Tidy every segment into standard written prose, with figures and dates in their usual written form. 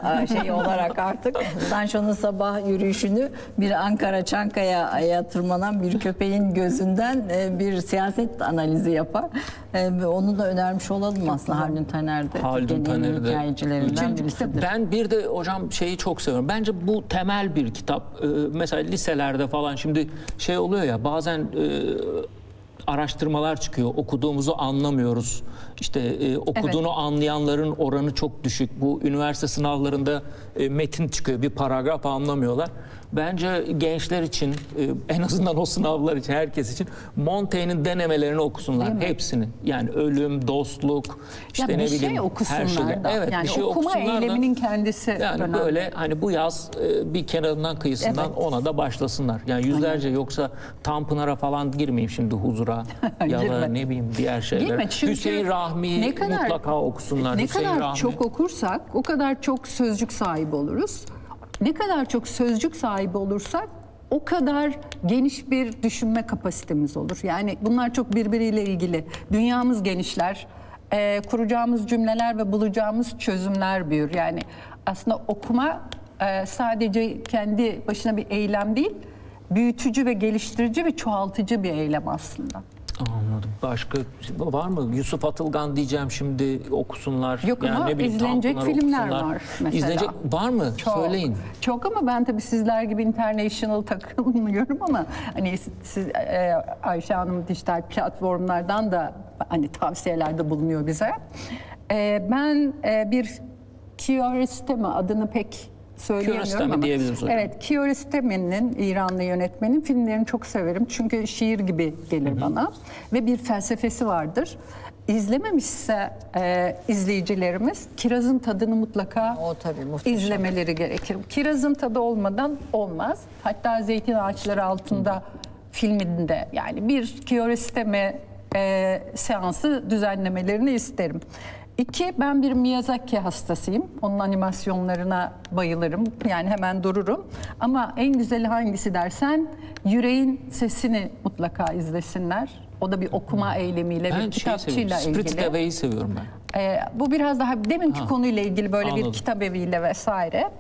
şey olarak artık Sancho'nun sabah yürüyüşünü bir Ankara Çankaya'ya tırmanan bir köpeğin gözünden bir siyaset analizi yapar. Onu da önermiş olalım aslında Haldun Taner'de. Haldun Taner'de hikayecilerinden birisidir. Ben bir de hocam şeyi çok seviyorum. Bence bu temel bir kitap. Mesela liselerde falan şimdi şey oluyor ya, bazen araştırmalar çıkıyor. Okuduğumuzu anlamıyoruz. İşte okuduğunu anlayanların oranı çok düşük. Bu üniversite sınavlarında metin çıkıyor. Bir paragraf anlamıyorlar. Bence gençler için, en azından o sınavlar için, herkes için Montaigne'in denemelerini okusunlar. Hepsini. Yani ölüm, dostluk, işte ne bileyim, şey okusunlar her şeyle. da. Evet, yani bir şey okuma eyleminin kendisi yani önemli. Böyle hani bu yaz bir kenarından kıyısından ona da başlasınlar. Yani yüzlerce, yoksa Tanpınar'a falan girmeyeyim şimdi, Huzur'a ya da ne bileyim diğer şeyler. Hüseyin Rahmi'yi mutlaka okusunlar. Ne Hüseyin kadar Rahmi. çok okursak o kadar çok sözcük sahibi oluruz. Ne kadar çok sözcük sahibi olursak o kadar geniş bir düşünme kapasitemiz olur. Yani bunlar çok birbiriyle ilgili. Dünyamız genişler, kuracağımız cümleler ve bulacağımız çözümler büyür. Yani aslında okuma sadece kendi başına bir eylem değil, büyütücü ve geliştirici ve çoğaltıcı bir eylem aslında. Anladım. Başka var mı? Yusuf Atılgan diyeceğim şimdi, okusunlar. Yok ama ne bileyim, izlenecek Tanpınar filmler okusunlar. var mesela. İzlenecek var mı? Çok, Söyleyin. çok ama ben tabii sizler gibi international takılmıyorum ama hani siz Ayşe Hanım dijital platformlardan da hani tavsiyelerde bulunuyor bize. Ben bir Kiarostami adını pek söyleyemiyorum ama diyebiliriz hocam. evet, Kiarostami'nin, İranlı yönetmenin filmlerini çok severim. Çünkü şiir gibi gelir bana ve bir felsefesi vardır. İzlememişse izleyicilerimiz Kirazın Tadını mutlaka izlemeleri gerekir. Kirazın tadı olmadan olmaz. Hatta Zeytin Ağaçları Altında filminde yani bir Kiarostami seansı düzenlemelerini isterim. İki, ben bir Miyazaki hastasıyım. Onun animasyonlarına bayılırım. Yani hemen dururum. Ama en güzeli hangisi dersen, Yüreğin Sesini mutlaka izlesinler. O da bir okuma eylemiyle, bir kitapçıyla ilgili. Spirited Away'i seviyorum ben. Bu biraz daha deminki konuyla ilgili böyle bir kitap eviyle vesaire.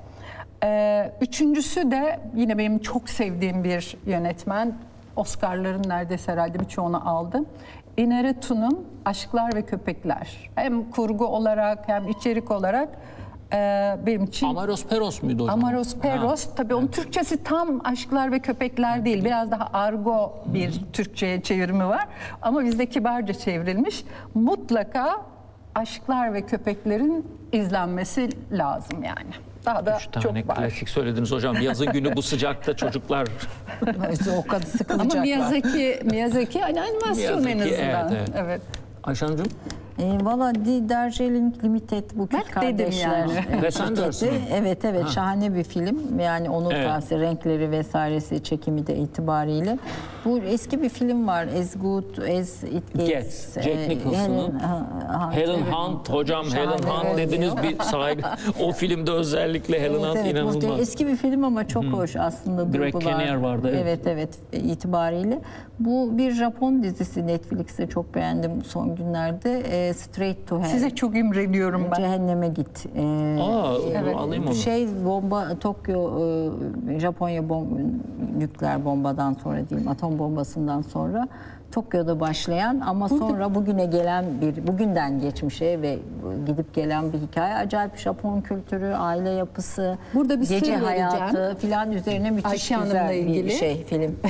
Üçüncüsü de yine benim çok sevdiğim bir yönetmen. Oscar'ların neredeyse herhalde birçoğunu aldı. Inarritu'nun Aşklar ve Köpekler. Hem kurgu olarak hem içerik olarak benim için... Amaros Peros muydu hocam? Amaros Peros. Tabii onun Türkçesi tam Aşklar ve Köpekler değil. Biraz daha argo bir Türkçe'ye çevirimi var. Ama bizde kibarca çevrilmiş. Mutlaka Aşklar ve Köpekler'in izlenmesi lazım yani. Daha da 3 tane çok var. klasik söylediniz hocam. Yazın günü bu sıcakta çocuklar... O kadar sıkılacaklar. Ama Miyazaki animasyon en azından. Evet. Ayşe Hanımcığım? Valla Darjeeling Limited, bu kız kardeşler. Yani. Wes Anderson. Evet, şahane bir film. Yani onun tavsiye, renkleri vesairesi, çekimi de itibariyle. Bu eski bir film var. As Good As It Gets. Jack Nicholson'ın. Helen Hunt hocam, Helen Hunt dediniz bir sahibi. O filmde özellikle Helen Hunt inanılmaz. Eski bir film ama çok hoş aslında. Greg duygular. Kinnear vardı. Evet itibariyle. Bu bir Japon dizisi, Netflix'te çok beğendim son günlerde. Straight to Hell. Size çok imreniyorum ben. Cehenneme git. Alayım onu. Tokyo, Japonya nükleer bombadan sonra diyeyim, atom bombasından sonra Tokyo'da başlayan ama sonra bugüne gelen bugünden geçmişe ve gidip gelen bir hikaye. Acayip Japon kültürü, aile yapısı, burada bir gece hayatı filan üzerine müthiş güzel bir film.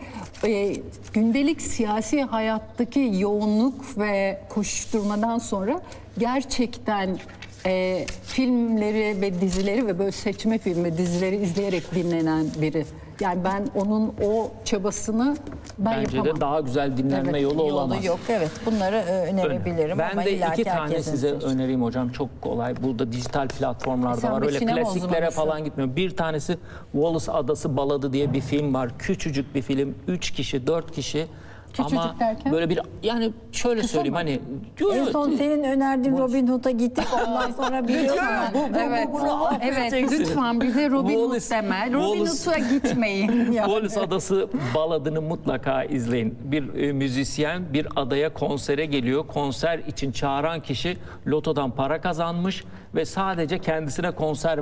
Gündelik siyasi hayattaki yoğunluk ve koşuşturmadan sonra gerçekten filmleri ve dizileri ve böyle seçme filmi dizileri izleyerek dinlenen biri. Yani ben onun o çabasını Bence yapamam. de daha güzel dinlenme yolu olamaz. Yok, bunları önerebilirim. Ben ama de iki tane herkesin size seçtiği. önereyim hocam, çok kolay. Burada dijital platformlarda Sen var. bir Öyle sinema klasiklere uzmanısın. falan gitmiyor. Bir tanesi Wallace Adası Baladı diye bir film var. Küçücük bir film. 3 kişi, 4 kişi. Küçücük ama derken? böyle bir, yani şöyle Kısa söyleyeyim mı? hani En son senin önerdiğin Robin Hood'a gittik. Ondan sonra biliyorsun. Evet, lütfen bize Robin Hood deme. Robin Hood'a gitmeyin. Wallace Adası Baladı'nı mutlaka izleyin. Bir müzisyen bir adaya konsere geliyor. Konser için çağıran kişi lotodan para kazanmış ve sadece kendisine konser